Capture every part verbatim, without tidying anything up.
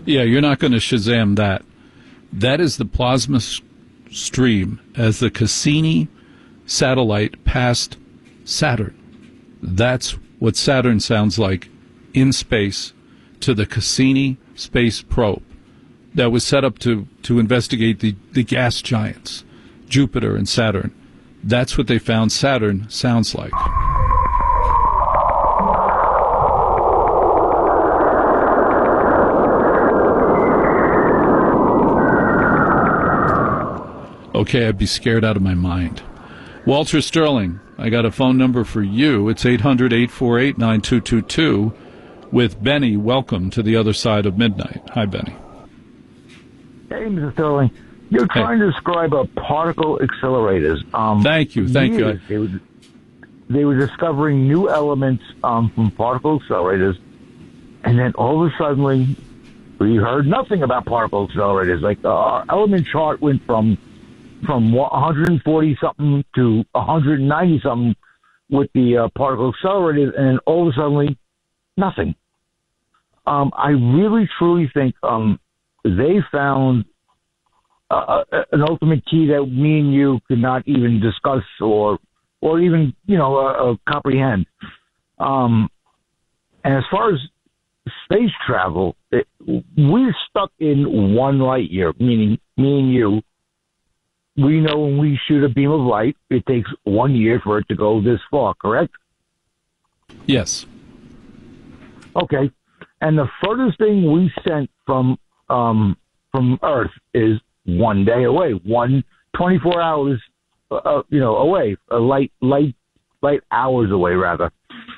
Yeah, you're not going to Shazam that. That is the plasma s- stream as the Cassini satellite passed Saturn. That's what Saturn sounds like in space to the Cassini space probe that was set up to, to investigate the, the gas giants, Jupiter and Saturn. That's what they found Saturn sounds like. Okay, I'd be scared out of my mind. Walter Sterling, I got a phone number for you. It's eight hundred, eight four eight, nine two two two with Benny. Welcome to the other side of midnight. Hi, Benny. Hey, Mister Sterling. You're trying hey. to describe a particle accelerators. Um, thank you, thank years, you. They were, they were discovering new elements um, from particle accelerators, and then all of a sudden, we heard nothing about particle accelerators. Like, uh, our element chart went from from one hundred forty something to one hundred ninety something with the uh, particle accelerators, and then all of a sudden, nothing. Um, I really truly think um, they found uh, an ultimate key that me and you could not even discuss or or even you know uh, uh, comprehend. Um, and as far as space travel, it, we're stuck in one light year, meaning me and you. We know when we shoot a beam of light, it takes one year for it to go this far, correct? Yes. Okay. And the furthest thing we sent from um, from Earth is one day away, one twenty-four hours, uh, you know, away, uh, light, light, light hours away, rather.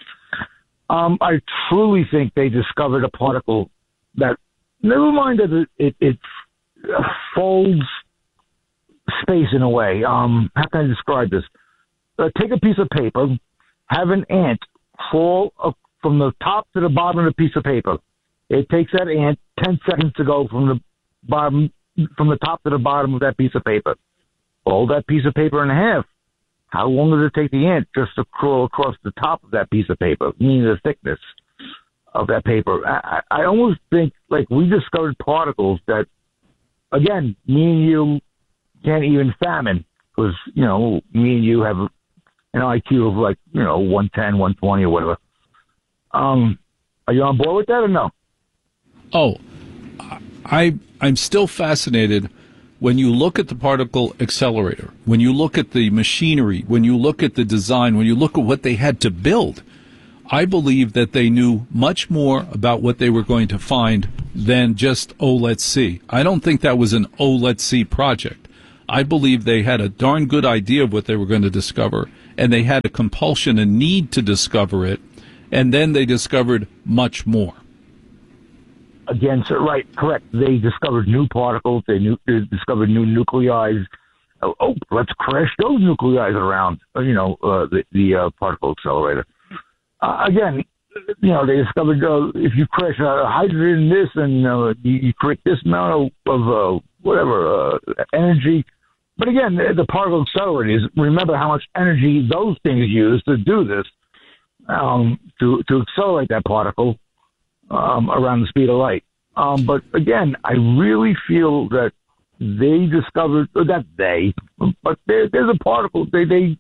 Um, I truly think they discovered a particle that, never mind that it, it, it folds space in a way. Um, how can I describe this? Uh, take a piece of paper, have an ant fall uh, from the top to the bottom of the piece of paper. It takes that ant ten seconds to go from the bottom, from the top to the bottom of that piece of paper. Fold that piece of paper in half. How long does it take the ant just to crawl across the top of that piece of paper, meaning the thickness of that paper? I, I almost think like we discovered particles that, again, me and you can't even fathom, because, you know, me and you have an I Q of like, you know, one ten, one twenty or whatever. Um, are you on board with that or no? Oh, I, I'm still fascinated when you look at the particle accelerator, when you look at the machinery, when you look at the design, when you look at what they had to build. I believe that they knew much more about what they were going to find than just, oh, let's see. I don't think that was an oh, let's see project. I believe they had a darn good idea of what they were going to discover, and they had a compulsion and need to discover it, and then they discovered much more. Again, sir, right, correct. They discovered new particles. They, knew, they discovered new nuclei. Oh, oh, let's crash those nuclei around, you know, uh, the, the uh, particle accelerator. Uh, again, you know, they discovered uh, if you crash uh, hydrogen in this and uh, you, you create this amount of, of uh, whatever, uh, energy. But again, the, the particle accelerators, remember how much energy those things use to do this, um, to, to accelerate that particle um, around the speed of light. Um, but again, I really feel that they discovered, or that they, but there, there's a particle, they, they,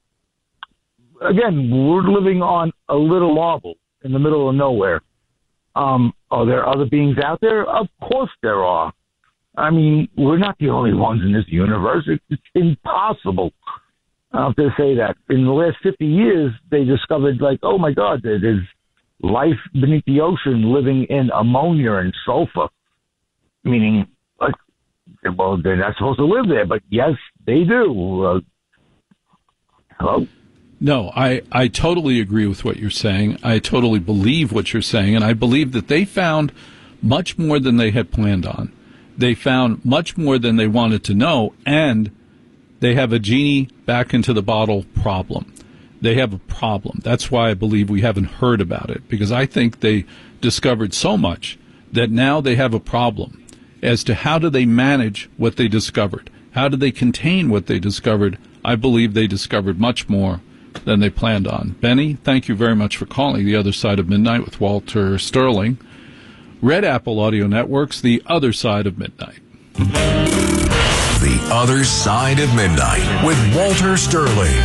again, we're living on a little marble in the middle of nowhere. Um, are there other beings out there? Of course there are. I mean, we're not the only ones in this universe. It's impossible uh, to say that. In the last fifty years, they discovered, like, oh, my God, there's life beneath the ocean living in ammonia and sulfur, meaning, like, well, they're not supposed to live there, but yes, they do. Uh, hello? No, I, I totally agree with what you're saying. I totally believe what you're saying, and I believe that they found much more than they had planned on. They found much more than they wanted to know, and they have a genie back into the bottle problem. They have a problem. That's why I believe we haven't heard about it, because I think they discovered so much that now they have a problem as to how do they manage what they discovered. How do they contain what they discovered? I believe they discovered much more than they planned on. Benny, thank you very much for calling the other side of midnight with Walter Sterling. Red Apple Audio Network's The Other Side of Midnight. The Other Side of Midnight with Walter Sterling.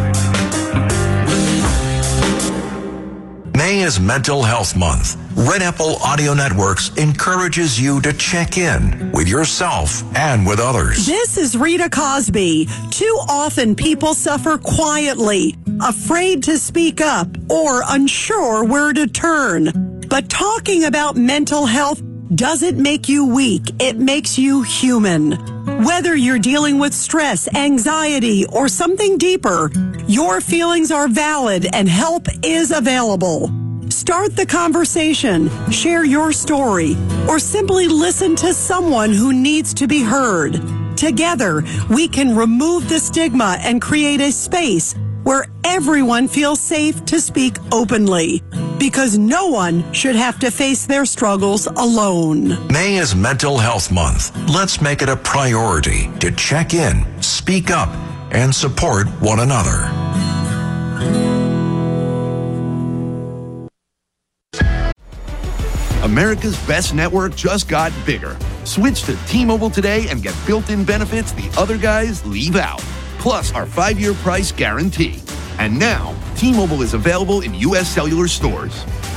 May is Mental Health Month. Red Apple Audio Networks encourages you to check in with yourself and with others. This is Rita Cosby. Too often people suffer quietly, afraid to speak up, or unsure where to turn. But talking about mental health doesn't make you weak. It makes you human. Whether you're dealing with stress, anxiety, or something deeper, your feelings are valid and help is available. Start the conversation, share your story, or simply listen to someone who needs to be heard. Together, we can remove the stigma and create a space where everyone feels safe to speak openly, because no one should have to face their struggles alone. May is Mental Health Month. Let's make it a priority to check in, speak up, and support one another. America's best network just got bigger. Switch to T-Mobile today and get built-in benefits the other guys leave out. Plus our five-year price guarantee. And now, T-Mobile is available in U S cellular stores.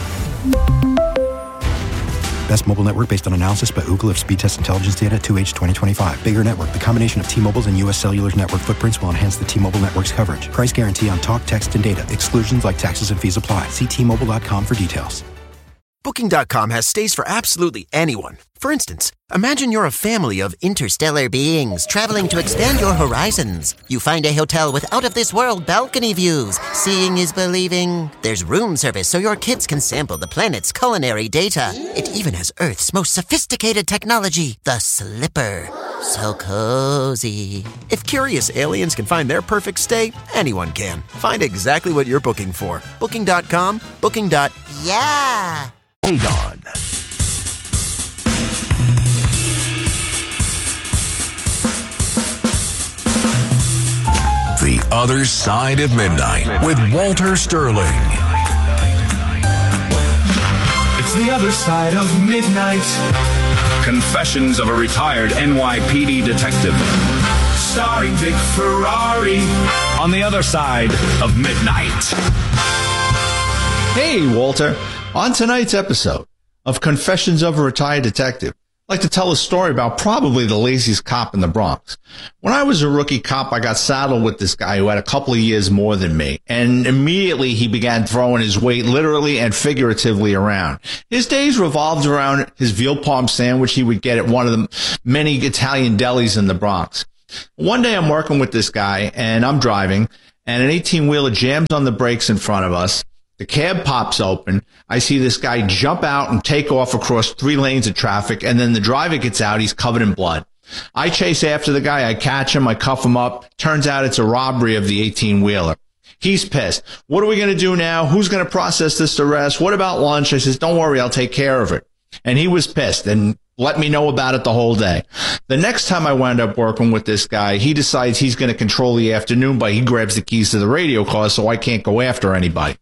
Best mobile network based on analysis by Ookla of speed test intelligence data two H twenty twenty-five. Bigger network. The combination of T-Mobile's and U S Cellular's network footprints will enhance the T-Mobile network's coverage. Price guarantee on talk, text, and data. Exclusions like taxes and fees apply. See T Mobile dot com for details. Booking dot com has stays for absolutely anyone. For instance, imagine you're a family of interstellar beings traveling to expand your horizons. You find a hotel with out-of-this-world balcony views. Seeing is believing. There's room service so your kids can sample the planet's culinary data. It even has Earth's most sophisticated technology, the Slipper. So cozy. If curious aliens can find their perfect stay, anyone can. Find exactly what you're booking for. Booking dot com, booking. Yeah. Aegon. The Other Side of Midnight with Walter Sterling. It's the other side of midnight. Confessions of a retired N Y P D detective. Starring Vic Ferrari on the other side of midnight. Hey, Walter. On tonight's episode of Confessions of a Retired Detective, I'd like to tell a story about probably the laziest cop in the Bronx. When I was a rookie cop, I got saddled with this guy who had a couple of years more than me, and immediately he began throwing his weight literally and figuratively around. His days revolved around his veal parm sandwich he would get at one of the many Italian delis in the Bronx. One day I'm working with this guy, and I'm driving, and an eighteen-wheeler jams on the brakes in front of us. The cab pops open. I see this guy jump out and take off across three lanes of traffic, and then the driver gets out. He's covered in blood. I chase after the guy. I catch him. I cuff him up. Turns out it's a robbery of the eighteen-wheeler. He's pissed. What are we going to do now? Who's going to process this arrest? What about lunch? I says, don't worry, I'll take care of it. And he was pissed and let me know about it the whole day. The next time I wound up working with this guy, he decides he's going to control the afternoon, but he grabs the keys to the radio car, so I can't go after anybody.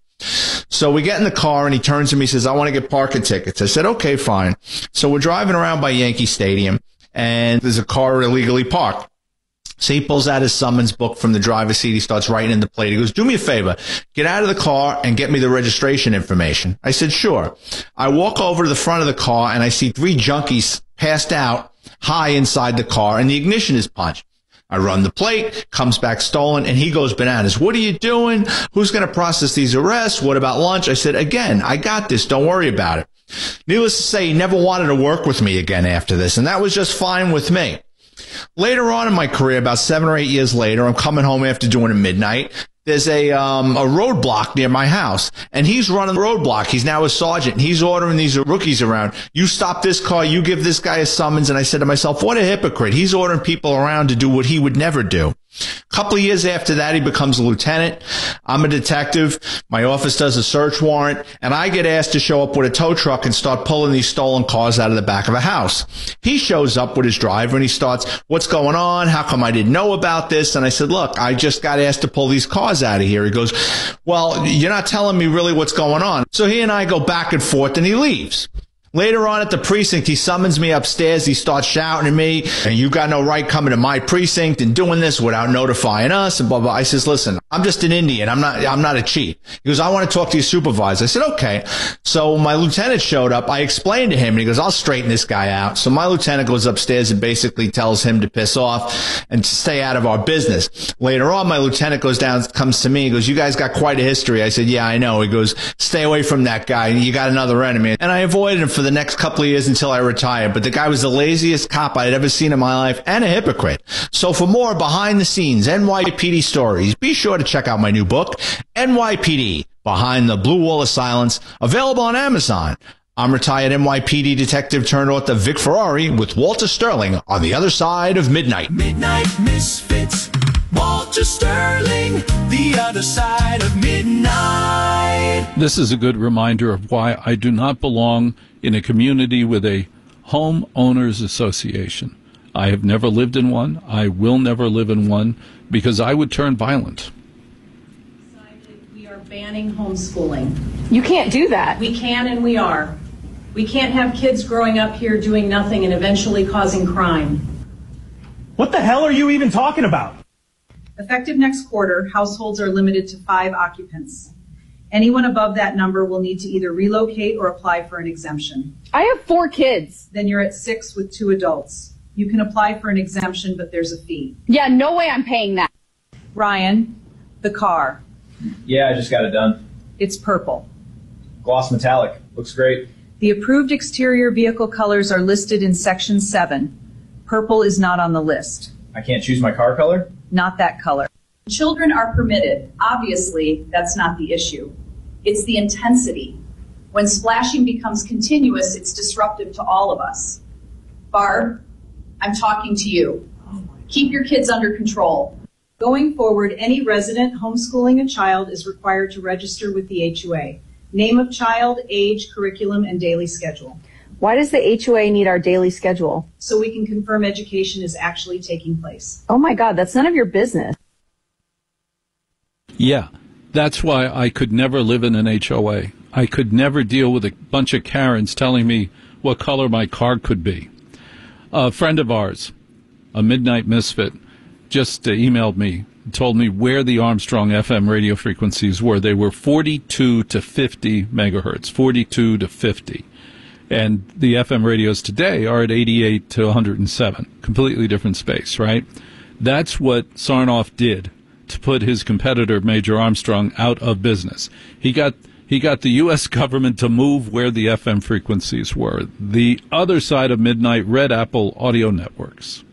So we get in the car, and he turns to me and says, I want to get parking tickets. I said, okay, fine. So we're driving around by Yankee Stadium, and there's a car illegally parked. So he pulls out his summons book from the driver's seat. He starts writing in the plate. He goes, do me a favor. Get out of the car and get me the registration information. I said, sure. I walk over to the front of the car, and I see three junkies passed out high inside the car, and the ignition is punched. I run the plate, comes back stolen, and he goes bananas. What are you doing? Who's going to process these arrests? What about lunch? I said, again, I got this. Don't worry about it. Needless to say, he never wanted to work with me again after this, and that was just fine with me. Later on in my career, about seven or eight years later, I'm coming home after doing a midnight. There's a um, a roadblock near my house, and he's running the roadblock. He's now a sergeant, and he's ordering these rookies around. You stop this car, you give this guy a summons. And I said to myself, what a hypocrite. He's ordering people around to do what he would never do. A couple of years after that, he becomes a lieutenant. I'm a detective. My office does a search warrant, and I get asked to show up with a tow truck and start pulling these stolen cars out of the back of a house. He shows up with his driver, and he starts, what's going on? How come I didn't know about this? And I said, look, I just got asked to pull these cars out of here. He goes, well, you're not telling me really what's going on. So he and I go back and forth, and he leaves. Later on at the precinct, he summons me upstairs. He starts shouting at me, and you got no right coming to my precinct and doing this without notifying us and blah, blah. I says, listen, I'm just an Indian. I'm not, I'm not a cheat. He goes, I want to talk to your supervisor. I said, okay. So my lieutenant showed up. I explained to him, and he goes, I'll straighten this guy out. So my lieutenant goes upstairs and basically tells him to piss off and to stay out of our business. Later on, my lieutenant goes down, comes to me. He goes, you guys got quite a history. I said, yeah, I know. He goes, stay away from that guy. You got another enemy. And I avoided him for the next couple of years until I retired. But the guy was the laziest cop I'd ever seen in my life and a hypocrite. So for more behind the scenes N Y P D stories, be sure to check out my new book, N Y P D, Behind the Blue Wall of Silence, available on Amazon. I'm retired N Y P D detective turned author Vic Ferrari with Walter Sterling on the other side of midnight. Midnight Misfits, Walter Sterling, the other side of midnight. This is a good reminder of why I do not belong in a community with a homeowners association. I have never lived in one. I will never live in one because I would turn violent. We are banning homeschooling. You can't do that. We can and we are. We can't have kids growing up here doing nothing and eventually causing crime. What the hell are you even talking about? Effective next quarter, households are limited to five occupants. Anyone above that number will need to either relocate or apply for an exemption. I have four kids. Then you're at six with two adults. You can apply for an exemption, but there's a fee. Yeah, no way I'm paying that. Ryan, the car. Yeah, I just got it done. It's purple. Gloss metallic. Looks great. The approved exterior vehicle colors are listed in section seven. Purple is not on the list. I can't choose my car color? Not that color. Children are permitted. Obviously, that's not the issue. It's the intensity. When splashing becomes continuous, it's disruptive to all of us. Barb, I'm talking to you. Keep your kids under control. Going forward, any resident homeschooling a child is required to register with the H O A. Name of child, age, curriculum, and daily schedule. Why does the H O A need our daily schedule? So we can confirm education is actually taking place. Oh my God, that's none of your business. Yeah, that's why I could never live in an H O A. I could never deal with a bunch of Karens telling me what color my car could be. A friend of ours, a Midnight Misfit, just uh, emailed me, told me where the Armstrong F M radio frequencies were. They were forty-two to fifty megahertz, forty-two to fifty. And the F M radios today are at eighty-eight to one hundred seven. Completely different space, right? That's what Sarnoff did to put his competitor, Major Armstrong, out of business. He got he got the U S government to move where the F M frequencies were. The other side of midnight, Red Apple Audio Networks.